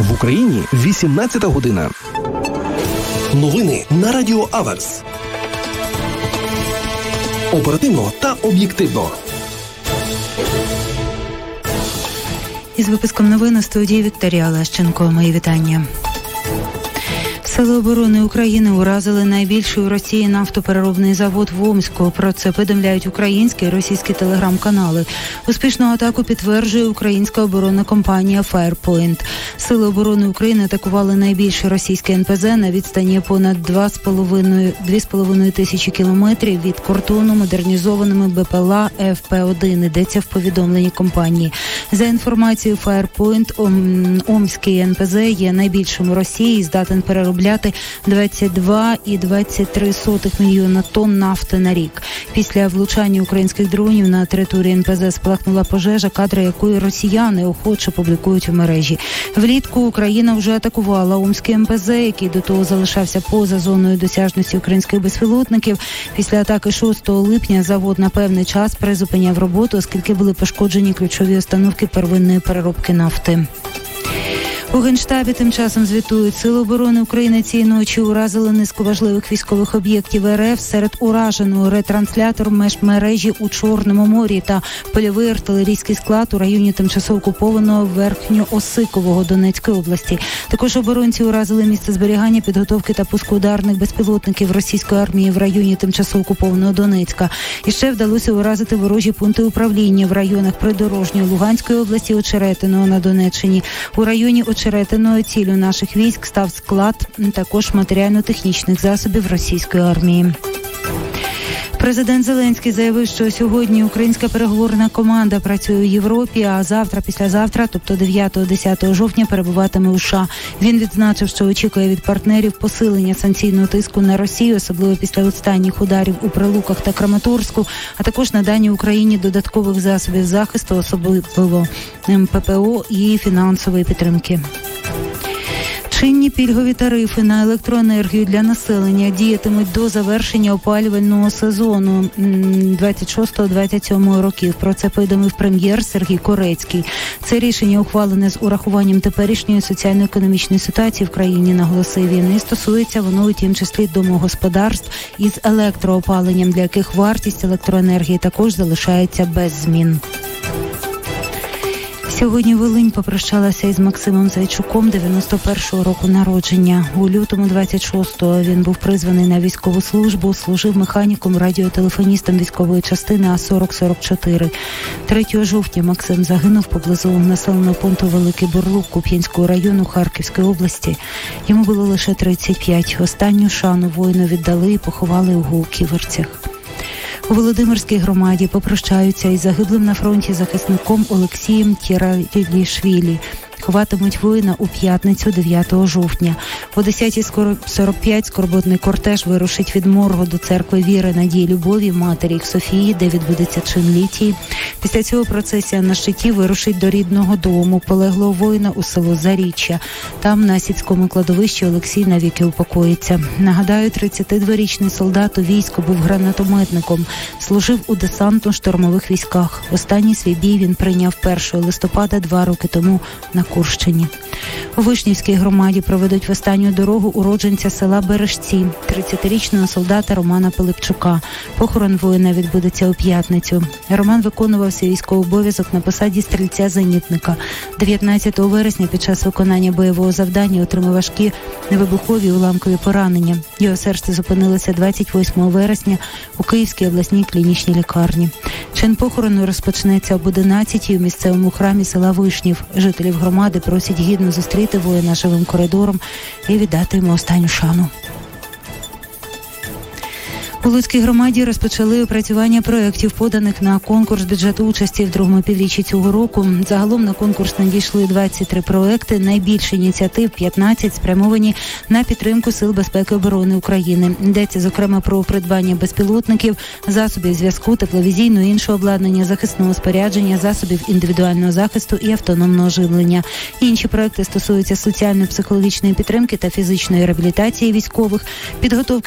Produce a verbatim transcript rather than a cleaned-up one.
В Україні вісімнадцята година. Новини на Радіо Аверс. Оперативно та об'єктивно. Із випуском новин у студії Вікторія Лещенко. Мої вітання. Сили оборони України уразили найбільший у Росії нафтопереробний завод в Омську. Про це повідомляють українські і російські телеграм-канали. Успішну атаку підтверджує українська оборонна компанія Firepoint. Сили оборони України атакували найбільший російський ен пе зе на відстані понад дві з половиною тисячі кілометрів від кордону модернізованими бе пе ел а еф пе один, йдеться в повідомленні компанії. За інформацією Firepoint, Омський ен пе зе є найбільшим у Росії і здатен переробляти двадцять два цілих двадцять три сотих мільйона тонн нафти на рік. Після влучання українських дронів на території ен пе зе спалахнула пожежа, кадри якої росіяни охоче публікують у мережі. Влітку Україна вже атакувала Омський ен пе зе, який до того залишався поза зоною досяжності українських безпілотників. Після атаки шостого липня завод на певний час призупиняв роботу, оскільки були пошкоджені ключові установки первинної переробки нафти. У Генштабі тим часом звітують, Сили оборони України цієї ночі уразили низку важливих військових об'єктів ер еф, серед ураженого ретранслятор межмережі у Чорному морі та польовий артилерійський склад у районі тимчасово окупованого Верхньоосикового Донецької області. Також оборонці уразили місце зберігання, підготовки та пуску ударних безпілотників російської армії в районі тимчасово окупованого Донецька. І ще вдалося уразити ворожі пункти управління в районах Придорожньої Луганської області, Очеретиного на Донеччині. У районі Очеретиної ціллю наших військ став склад також матеріально-технічних засобів російської армії. Президент Зеленський заявив, що сьогодні українська переговорна команда працює у Європі, а завтра, післязавтра, тобто дев'ятого-десятого жовтня, перебуватиме у США. Він відзначив, що очікує від партнерів посилення санкційного тиску на Росію, особливо після останніх ударів у Прилуках та Краматорську, а також надання Україні додаткових засобів захисту, особливо пе пе о і фінансової підтримки. Чинні пільгові тарифи на електроенергію для населення діятимуть до завершення опалювального сезону двадцять шостого - двадцять сьомого років. Про це повідомив прем'єр Сергій Корецький. Це рішення ухвалене з урахуванням теперішньої соціально-економічної ситуації в країні, наголосив він. І стосується воно у тім числі домогосподарств із електроопаленням, для яких вартість електроенергії також залишається без змін. Сьогодні Волинь попрощалася із Максимом Зайчуком, дев'яносто першого року народження. У лютому двадцять шостого він був призваний на військову службу, служив механіком, радіотелефоністом військової частини А сорок сорок чотири. третього жовтня Максим загинув поблизу населеного пункту Великий Бурлук Куп'янського району Харківської області. Йому було лише тридцять п'ять. Останню шану воїну віддали і поховали у Ківерцях. У Володимирській громаді попрощаються із загиблим на фронті захисником Олексієм Тіралішвілі. Ховатимуть воїна у п'ятницю, дев'ятого жовтня. О десятій сорок п'ять скорботний кортеж вирушить від моргу до церкви Віри, Надії, Любові, Матері Софії, де відбудеться чин літії. Після цього процесія на щиті вирушить до рідного дому полеглого воїна у село Заріччя. Там на сільському кладовищі Олексій навіки упокоїться. Нагадаю, тридцятидворічний солдат у війську був гранатометником, служив у десантно-штурмових військах. Останній свій бій він прийняв першого листопада два роки тому на Курщині. У Вишнівській громаді проведуть в останню дорогу уродженця села Бережці, тридцятирічного солдата Романа Пилипчука. Похорон воїна відбудеться у п'ятницю. Роман виконував свій військовий обов'язок на посаді стрільця-зенітника. дев'ятнадцятого вересня під час виконання бойового завдання отримав важкі невибухові уламкові поранення. Його серце зупинилося двадцять восьмого вересня у Київській обласній клінічній лікарні. Чин похорону розпочнеться об одинадцятій у місцевому храмі села Вишнів. Жителів громади просять гідно зустріти воїна живим коридором і віддати йому останню шану. У Луцькій громаді розпочали опрацювання проєктів, поданих на конкурс бюджету участі в другому півріччі цього року. Загалом на конкурс надійшли двадцять три проєкти. Найбільше ініціатив – п'ятнадцять, спрямовані на підтримку Сил безпеки і оборони України. Йдеться, зокрема, про придбання безпілотників, засобів зв'язку, тепловізійного і іншого обладнання, захисного спорядження, засобів індивідуального захисту і автономного живлення. Інші проєкти стосуються соціально-психологічної підтримки та фізичної реабілітації військових, підготовки